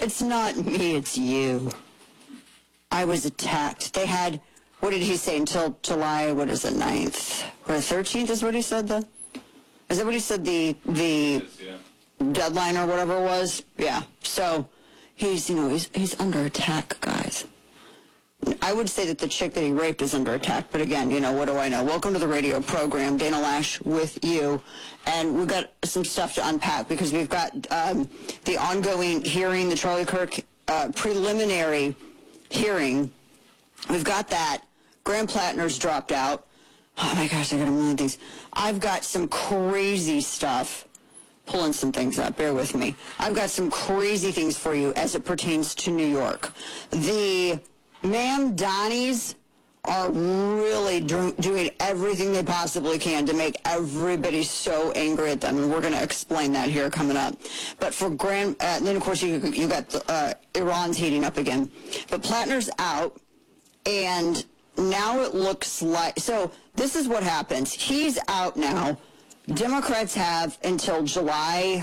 It's not me, it's you. I was attacked. They had, what did he say, until July, 9th? Or 13th is what he said, is that what he said, the deadline or whatever it was? Yeah. So he's under attack, guys. I would say that the chick that he raped is under attack, but again, what do I know? Welcome to the radio program, Dana Loesch with you, and we've got some stuff to unpack because we've got the ongoing hearing, the Charlie Kirk preliminary hearing. We've got that. Graham Plattner's dropped out. Oh my gosh, I got a million things. I've got some crazy stuff. Pulling some things up, bear with me. I've got some crazy things for you as it pertains to New York. The Ma'am Donnies are really doing everything they possibly can to make everybody so angry at them, and we're going to explain that here coming up. But for then of course you got Iran's heating up again. But Plattner's out, and now it looks like, so this is what happens. He's out now. Democrats have until July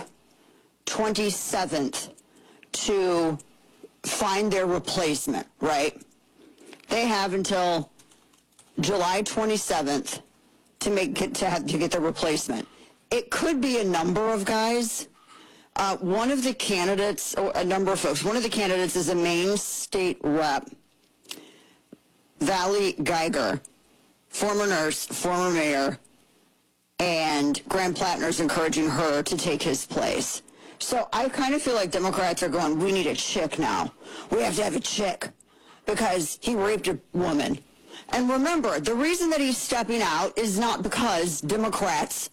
27th to find their replacement, right? They have until July 27th to get their replacement. It could be a number of guys. One of the candidates, or a number of folks, one of the candidates is a Maine state rep, Valley Geiger, former nurse, former mayor, and Graham Plattner's encouraging her to take his place. So I kind of feel like Democrats are going, we need a chick now. We have to have a chick because he raped a woman. And remember, the reason that he's stepping out is not because Democrats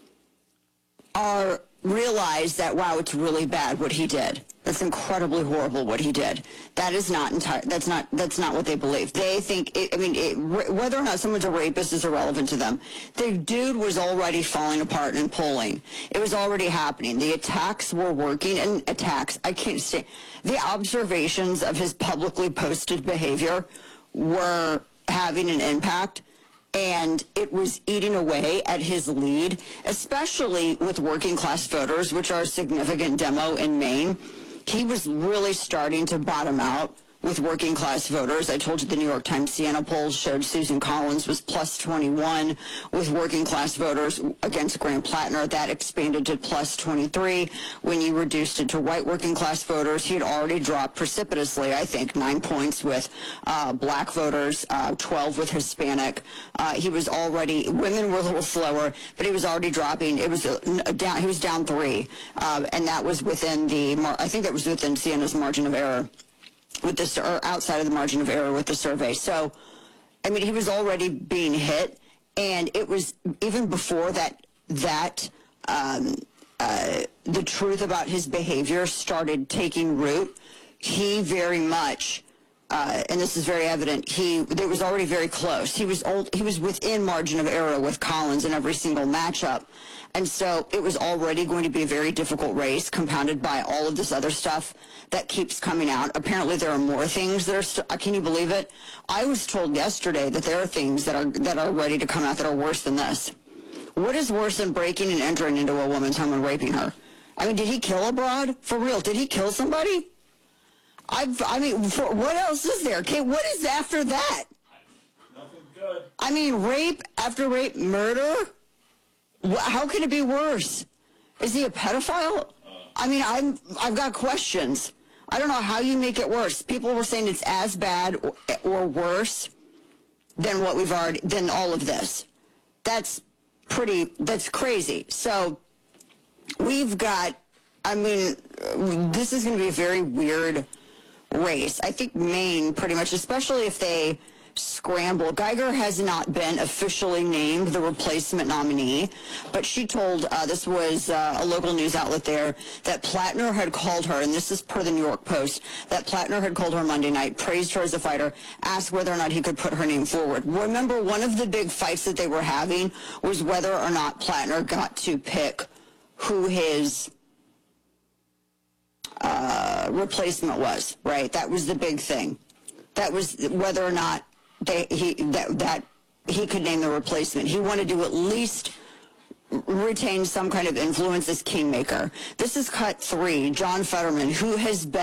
realize that, wow, it's really bad what he did. That's incredibly horrible what he did. That is not that's not what they believe. They think, whether or not someone's a rapist is irrelevant to them. The dude was already falling apart in polling. It was already happening. The attacks were working, and I can't say, the observations of his publicly posted behavior were having an impact, and it was eating away at his lead, especially with working class voters, which are a significant demo in Maine. He was really starting to bottom out with working class voters. I told you the New York Times Siena poll showed Susan Collins was plus 21 with working class voters against Graham Plattner. That expanded to plus 23. When you reduced it to white working class voters, he had already dropped precipitously, I think, 9 points with black voters, 12 with Hispanic. He was already, women were a little slower, but he was already dropping. It was down, he was down 3. And that was within I think that was within Siena's margin of error. With this, or outside of the margin of error with the survey. So, he was already being hit, and it was even before that the truth about his behavior started taking root. He very much, and this is very evident, it was already very close. He was within margin of error with Collins in every single matchup. And so it was already going to be a very difficult race, compounded by all of this other stuff that keeps coming out. Apparently there are more things that are, can you believe it? I was told yesterday that there are things that are ready to come out that are worse than this. What is worse than breaking and entering into a woman's home and raping her? Did he kill a broad? For real, did he kill somebody? What else is there? Okay, what is after that? Nothing good. Rape after rape, murder? How can it be worse? Is he a pedophile? I've got questions. I don't know how you make it worse. People were saying it's as bad or worse than than all of this. That's crazy. So we've got, this is going to be a very weird race. I think Maine pretty much, especially if they scramble. Geiger has not been officially named the replacement nominee, but she told, this was a local news outlet there, that Plattner had called her, and this is per the New York Post, that Plattner had called her Monday night, praised her as a fighter, asked whether or not he could put her name forward. Remember, one of the big fights that they were having was whether or not Plattner got to pick who his replacement was, right? That was the big thing. That was whether or not he could name the replacement. He wanted to at least retain some kind of influence as kingmaker. This is cut 3. John Fetterman, who has been